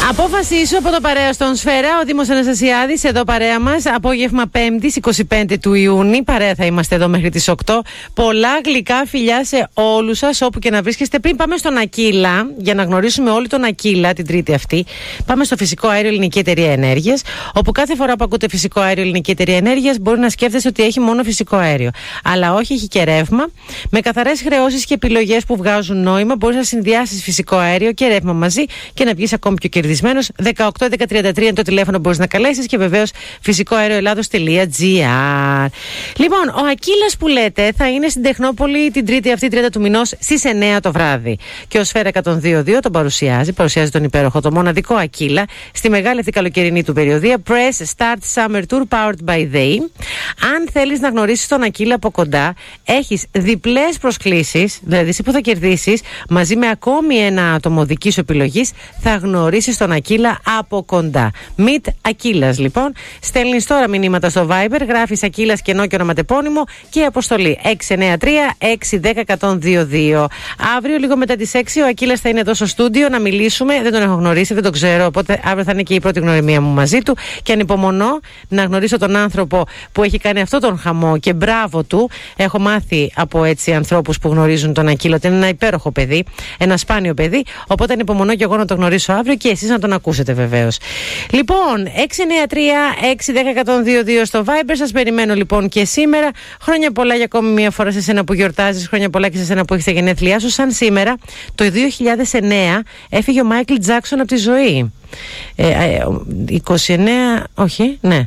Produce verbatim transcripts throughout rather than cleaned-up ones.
Απόφαση σου από το παρέα στον Σφαίρα, ο Δήμος Αναστασιάδης, εδώ παρέα μας. Απόγευμα Πέμπτης, εικοστή πέμπτη του Ιούνιου. Παρέα θα είμαστε εδώ μέχρι τις οκτώ. Πολλά γλυκά φιλιά σε όλους σας, όπου και να βρίσκεστε. Πριν πάμε στον Ακύλα, για να γνωρίσουμε όλοι τον Ακύλα την Τρίτη αυτή, πάμε στο Φυσικό Αέριο Ελληνική Εταιρεία Ενέργειας, όπου κάθε φορά που ακούτε Φυσικό Αέριο Ελληνική Εταιρεία Ενέργειας, μπορεί να σκέφτεστε ότι έχει μόνο φυσικό αέριο. Αλλά όχι, έχει και ρεύμα. Με καθαρές χρεώσεις και επιλογές που βγάζουν νόημα, μπορείς να συνδυάσεις φυσικό αέριο και ρεύμα μαζί και να βγεις ακόμη πιο κερδισμένος. δεκαοκτώ έντεκα τριάντα τρία είναι το τηλέφωνο που μπορείς να καλέσεις και βεβαίως φυσικό αέριο ελλάδος τελεία τζι άρ. Λοιπόν, ο Ακύλας που λέτε θα είναι στην Τεχνόπολη την Τρίτη αυτή τριάντα του μηνός στις εννιά το βράδυ. Και ο Σφαίρα εκατόν δύο κόμμα δύο τον παρουσιάζει, παρουσιάζει τον υπέροχο, το μοναδικό Ακύλα στη μεγάλη αυτή καλοκαιρινή του περιοδία Press Start Summer Tour Powered by They. Αν θέλεις να γνωρίσεις τον Ακύλα από κοντά, έχεις διπλές προσκλήσεις, δηλαδή εσύ που θα κερδίσεις μαζί με ακόμη ένα άτομο δική σου επιλογής, θα γνωρίσεις τον Ακύλα από κοντά. Meet Ακύλας λοιπόν. Στέλνεις τώρα μηνύματα στο Viber, γράφεις Ακύλας κενό και ονοματεπώνυμο και αποστολή έξι εννιά τρία έξι ένα μηδέν ένα μηδέν δύο δύο. Αύριο λίγο μετά τις έξι ο Ακύλας θα είναι εδώ στο στούντιο να μιλήσουμε. Δεν τον έχω γνωρίσει, δεν τον ξέρω, οπότε αύριο θα είναι και η πρώτη γνωριμία μου μαζί του και ανυπομονώ να γνωρίσω τον άνθρωπο που έχει κάνει αυτό τον χαμό και μπράβο του. Έχω μάθει από έτσι ανθρώπους που γνωρίζουν τον Ακύλα ότι είναι ένα υπέροχο παιδί, ένα σπάνιο παιδί, οπότε ανυπομονώ και εγώ να τον γνωρίσω αύριο και εσείς να τον ακούσετε βεβαίως. Λοιπόν, έξι εννιά τρία έξι ένα μηδέν ένα μηδέν δύο δύο στο Viber. Σας περιμένω λοιπόν και σήμερα. Χρόνια πολλά για ακόμη μια φορά σε σένα που γιορτάζεις. Χρόνια πολλά και σε σένα που έχεις τα γενέθλιά σου. Σαν σήμερα, το δύο χιλιάδες εννέα έφυγε ο Μάικλ Τζάκσον από τη ζωή. Ε, ε, είκοσι εννέα, όχι, ναι,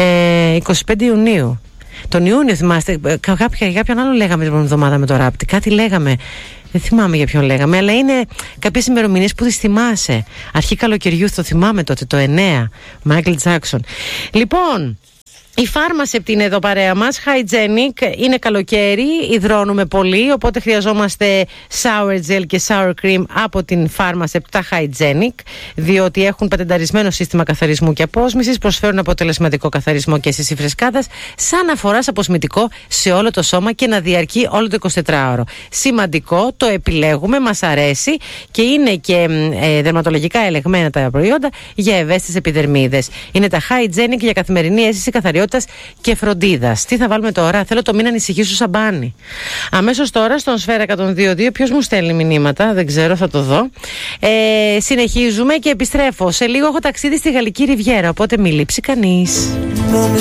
ε, εικοστή πέμπτη Ιουνίου. Τον Ιούνιο θυμάστε, κάποια, κάποιον άλλο λέγαμε την προηγούμενη εβδομάδα με το ράπτη. Κάτι λέγαμε. Δεν θυμάμαι για ποιον λέγαμε, αλλά είναι κάποιες ημερομηνίες που τις θυμάσαι. Αρχή καλοκαιριού, το θυμάμαι τότε, το εννέα. Μάικλ Τζάκσον. Λοιπόν, η Pharmasep είναι εδώ παρέα μας. Hygienic, είναι καλοκαίρι, υδρώνουμε πολύ, οπότε χρειαζόμαστε shower gel και shower cream από την Pharmasep, τα Hygienic, διότι έχουν πατενταρισμένο σύστημα καθαρισμού και απόσμησης, προσφέρουν αποτελεσματικό καθαρισμό και αίσθηση φρεσκάδας, σαν αφοράς αποσμητικό σε όλο το σώμα και να διαρκεί όλο το εικοσιτετράωρο. Σημαντικό, το επιλέγουμε, μας αρέσει και είναι και ε, δερματολογικά ελεγμένα τα προϊόντα για ευαίσθητες επιδερμίδες. Είναι τα Hygienic για καθημερινή αίσθηση καθαριότητας και φροντίδας. Τι θα βάλουμε τώρα? Θέλω το μην ανησυχήσω σαμπάνι. Αμέσως τώρα στον Σφαίρα εκατόν δύο κόμμα δύο. Ποιος μου στέλνει μηνύματα? Δεν ξέρω, θα το δω. Ε, συνεχίζουμε και επιστρέφω. Σε λίγο έχω ταξίδι στη Γαλλική Ριβιέρα, οπότε μη λείψει κανείς.